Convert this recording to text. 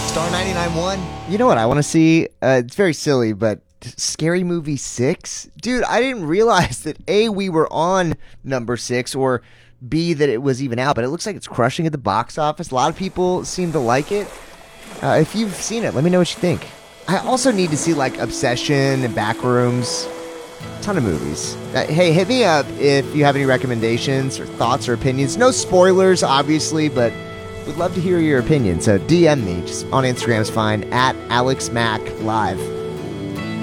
Star 99.1. You know what I want to see? It's very silly, but Scary Movie 6? Dude, I didn't realize that A, we were on number 6, or B, that it was even out, but it looks like it's crushing at the box office. A lot of people seem to like it. If you've seen it, let me know what you think. I also need to see, like, Obsession and Backrooms. Ton of movies. Hey, hit me up if you have any recommendations or thoughts or opinions. No spoilers, obviously, but would love to hear your opinion. So DM me. Just on Instagram is fine. @AlexMacLive.